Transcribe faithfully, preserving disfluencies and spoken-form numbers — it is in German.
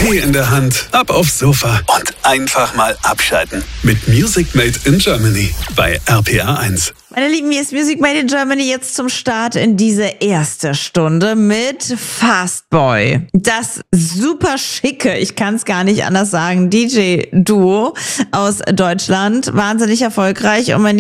Tee in der Hand, ab aufs Sofa und einfach mal abschalten. Mit Music Made in Germany bei R P R eins. Meine Lieben, hier ist Music Made in Germany jetzt zum Start in diese erste Stunde mit Fastboy. Das super schicke, ich kann es gar nicht anders sagen, D J-Duo aus Deutschland. Wahnsinnig erfolgreich und mein